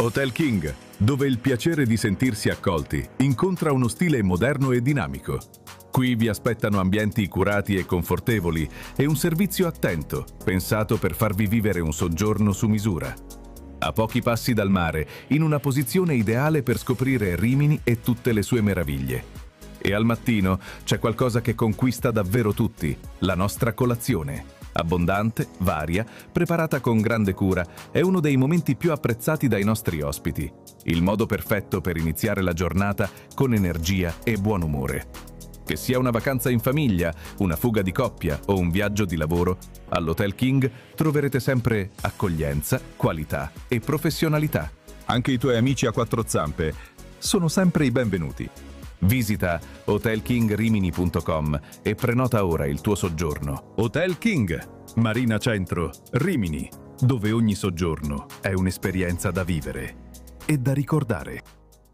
Hotel King, dove il piacere di sentirsi accolti incontra uno stile moderno e dinamico. Qui vi aspettano ambienti curati e confortevoli e un servizio attento, pensato per farvi vivere un soggiorno su misura. A pochi passi dal mare, in una posizione ideale per scoprire Rimini e tutte le sue meraviglie. E al mattino c'è qualcosa che conquista davvero tutti, la nostra colazione. Abbondante, varia, preparata con grande cura, è uno dei momenti più apprezzati dai nostri ospiti. Il modo perfetto per iniziare la giornata con energia e buon umore. Che sia una vacanza in famiglia, una fuga di coppia o un viaggio di lavoro, all'Hotel King troverete sempre accoglienza, qualità e professionalità. Anche i tuoi amici a quattro zampe sono sempre i benvenuti. Visita hotelkingrimini.com e prenota ora il tuo soggiorno. Hotel King, Marina Centro, Rimini, dove ogni soggiorno è un'esperienza da vivere e da ricordare.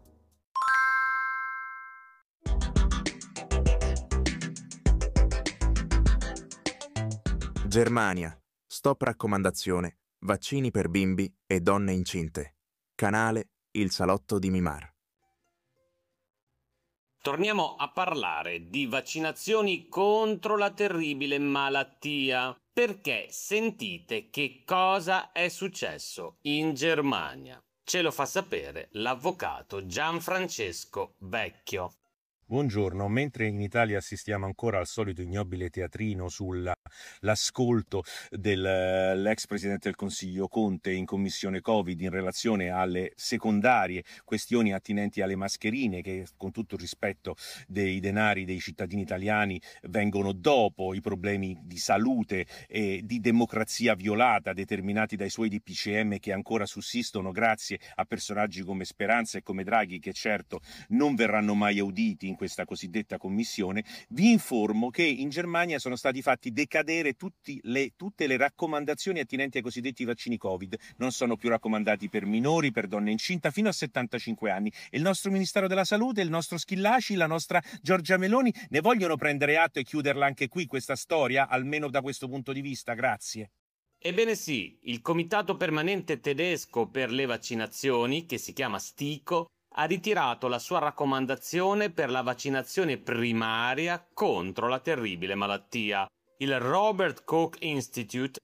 Germania. Stop raccomandazione. Vaccini per bimbi e donne incinte. Canale Il Salotto di Mimar. Torniamo a parlare di vaccinazioni contro la terribile malattia, perché sentite che cosa è successo in Germania. Ce lo fa sapere l'avvocato Gianfrancesco Vecchio. Buongiorno, mentre in Italia assistiamo ancora al solito ignobile teatrino sull'ascolto dell'ex Presidente del Consiglio Conte in Commissione Covid in relazione alle secondarie questioni attinenti alle mascherine che, con tutto il rispetto dei denari dei cittadini italiani, vengono dopo i problemi di salute e di democrazia violata determinati dai suoi DPCM che ancora sussistono grazie a personaggi come Speranza e come Draghi, che certo non verranno mai auditi in questa cosiddetta commissione, vi informo che in Germania sono stati fatti decadere tutte le raccomandazioni attinenti ai cosiddetti vaccini Covid. Non sono più raccomandati per minori, per donne incinta fino a 75 anni. E il nostro Ministero della Salute, il nostro Schillaci, la nostra Giorgia Meloni ne vogliono prendere atto e chiuderla anche qui questa storia, almeno da questo punto di vista. Grazie. Ebbene sì, il Comitato Permanente Tedesco per le Vaccinazioni, che si chiama STIKO, ha ritirato la sua raccomandazione per la vaccinazione primaria contro la terribile malattia. Il Robert Koch Institute